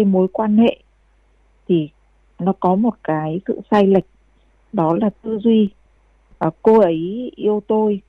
cái mối quan hệ thì nó có một cái sự sai lệch, đó là tư duy. Cô ấy yêu tôi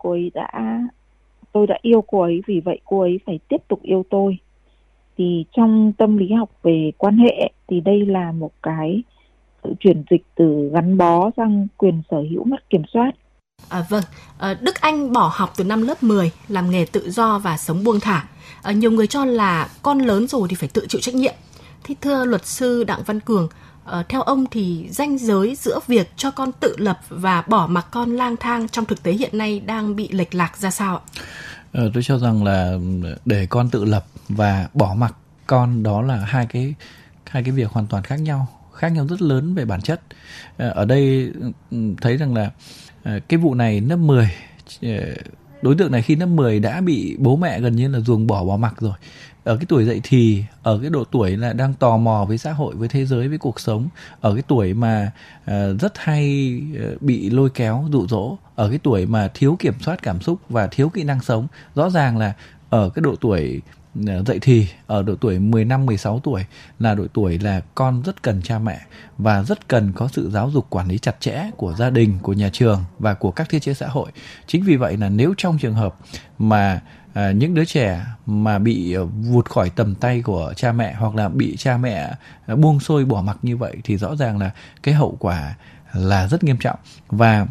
đã yêu cô ấy, vì vậy cô ấy phải tiếp tục yêu tôi. Thì trong tâm lý học về quan hệ thì đây là một cái sự chuyển dịch từ gắn bó sang quyền sở hữu mất kiểm soát. Vâng, Đức Anh bỏ học từ năm lớp 10, làm nghề tự do và sống buông thả. Nhiều người cho là con lớn rồi thì phải tự chịu trách nhiệm. Thì thưa luật sư Đặng Văn Cường, theo ông thì ranh giới giữa việc cho con tự lập và bỏ mặc con lang thang trong thực tế hiện nay đang bị lệch lạc ra sao ạ? Tôi cho rằng là để con tự lập và bỏ mặc con đó là hai cái việc hoàn toàn khác nhau rất lớn về bản chất. Ở đây thấy rằng là cái vụ này lớp 10, đối tượng này khi lớp 10 đã bị bố mẹ gần như là ruồng bỏ mặc rồi. Ở cái tuổi dậy thì, ở cái độ tuổi là đang tò mò với xã hội, với thế giới, với cuộc sống, ở cái tuổi mà rất hay bị lôi kéo, dụ dỗ, ở cái tuổi mà thiếu kiểm soát cảm xúc và thiếu kỹ năng sống. Rõ ràng là ở cái độ tuổi dậy thì, ở độ tuổi 15-16 tuổi là độ tuổi là con rất cần cha mẹ và rất cần có sự giáo dục quản lý chặt chẽ của gia đình, của nhà trường và của các thiết chế xã hội. Chính vì vậy là nếu trong trường hợp mà những đứa trẻ mà bị vụt khỏi tầm tay của cha mẹ hoặc là bị cha mẹ buông xuôi bỏ mặc như vậy thì rõ ràng là cái hậu quả là rất nghiêm trọng. Và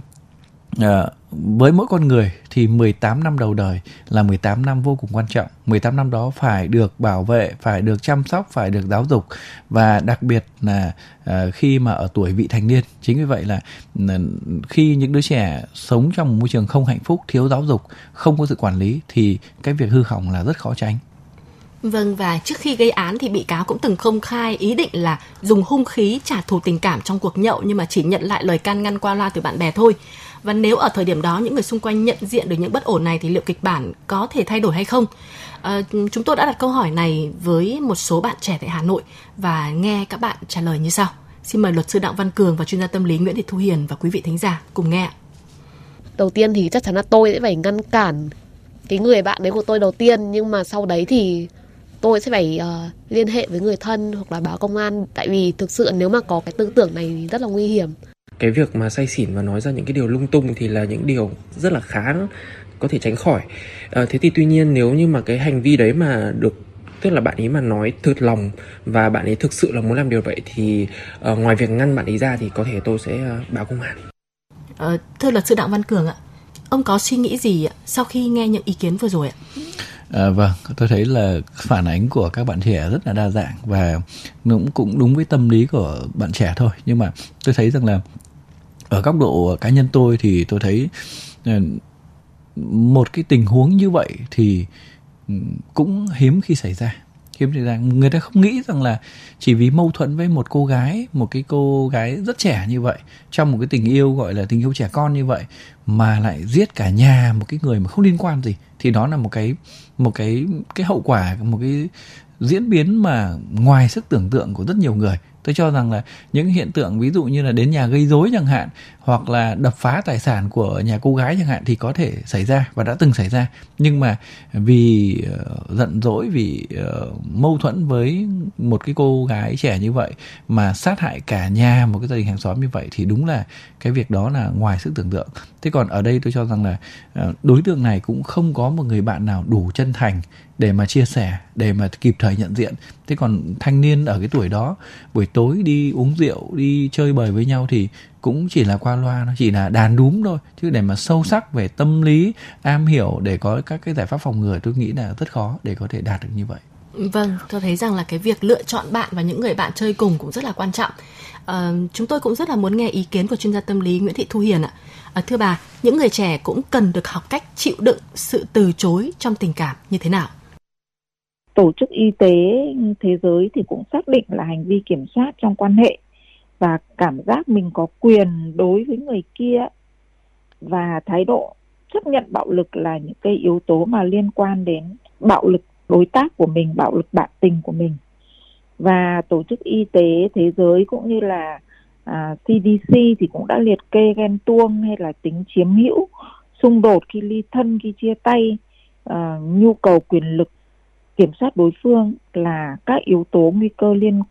với mỗi con người thì 18 năm đầu đời là 18 năm vô cùng quan trọng. 18 năm đó phải được bảo vệ, phải được chăm sóc, phải được giáo dục, và đặc biệt là khi mà ở tuổi vị thành niên. Chính vì vậy là khi những đứa trẻ sống trong một môi trường không hạnh phúc, thiếu giáo dục, không có sự quản lý thì cái việc hư hỏng là rất khó tránh. Vâng, và trước khi gây án thì bị cáo cũng từng công khai ý định là dùng hung khí trả thù tình cảm trong cuộc nhậu, nhưng mà chỉ nhận lại lời can ngăn qua loa từ bạn bè thôi. Và nếu ở thời điểm đó những người xung quanh nhận diện được những bất ổn này thì liệu kịch bản có thể thay đổi hay không? Chúng tôi đã đặt câu hỏi này với một số bạn trẻ tại Hà Nội và nghe các bạn trả lời như sau. Xin mời luật sư Đặng Văn Cường và chuyên gia tâm lý Nguyễn Thị Thu Hiền và quý vị thính giả cùng nghe. Đầu tiên thì chắc chắn là tôi sẽ phải ngăn cản cái người bạn đấy của tôi đầu tiên, nhưng mà sau đấy thì tôi sẽ phải liên hệ với người thân hoặc là báo công an, tại vì thực sự nếu mà có cái tư tưởng này thì rất là nguy hiểm. Cái việc mà say xỉn và nói ra những cái điều lung tung thì là những điều rất là khá có thể tránh khỏi. Thế thì tuy nhiên nếu như mà cái hành vi đấy mà được, tức là bạn ấy mà nói thật lòng và bạn ấy thực sự là muốn làm điều vậy thì ngoài việc ngăn bạn ấy ra thì có thể tôi sẽ báo công an. Thưa luật sư Đặng Văn Cường ạ, ông có suy nghĩ gì sau khi nghe những ý kiến vừa rồi ạ? Vâng, tôi thấy là phản ánh của các bạn trẻ rất là đa dạng và cũng đúng với tâm lý của bạn trẻ thôi. Nhưng mà tôi thấy rằng là ở góc độ cá nhân tôi thì tôi thấy một cái tình huống như vậy thì cũng hiếm khi xảy ra. Người ta không nghĩ rằng là chỉ vì mâu thuẫn với một cái cô gái rất trẻ như vậy, trong một cái tình yêu gọi là tình yêu trẻ con như vậy, mà lại giết cả nhà một cái người mà không liên quan gì, thì đó là một cái hậu quả, một cái diễn biến mà ngoài sức tưởng tượng của rất nhiều người. Tôi cho rằng là những hiện tượng ví dụ như là đến nhà gây rối chẳng hạn, hoặc là đập phá tài sản của nhà cô gái chẳng hạn thì có thể xảy ra và đã từng xảy ra. Nhưng mà vì giận dỗi, vì mâu thuẫn với một cái cô gái trẻ như vậy mà sát hại cả nhà một cái gia đình hàng xóm như vậy thì đúng là cái việc đó là ngoài sức tưởng tượng. Thế còn ở đây tôi cho rằng là đối tượng này cũng không có một người bạn nào đủ chân thành để mà chia sẻ, để mà kịp thời nhận diện. Thế còn thanh niên ở cái tuổi đó, buổi tối đi uống rượu, đi chơi bời với nhau thì cũng chỉ là qua loa, nó chỉ là đàn đúm thôi. Chứ để mà sâu sắc về tâm lý, am hiểu để có các cái giải pháp phòng ngừa, tôi nghĩ là rất khó để có thể đạt được như vậy. Vâng, tôi thấy rằng là cái việc lựa chọn bạn và những người bạn chơi cùng cũng rất là quan trọng. Chúng tôi cũng rất là muốn nghe ý kiến của chuyên gia tâm lý Nguyễn Thị Thu Hiền ạ. Thưa bà, những người trẻ cũng cần được học cách chịu đựng sự từ chối trong tình cảm như thế nào? Tổ chức Y tế Thế giới thì cũng xác định là hành vi kiểm soát trong quan hệ và cảm giác mình có quyền đối với người kia và thái độ chấp nhận bạo lực là những cái yếu tố mà liên quan đến bạo lực đối tác của mình, bạo lực bạn tình của mình. Và Tổ chức Y tế Thế giới cũng như là CDC thì cũng đã liệt kê ghen tuông hay là tính chiếm hữu, xung đột khi ly thân, khi chia tay, nhu cầu quyền lực, kiểm soát đối phương là các yếu tố nguy cơ liên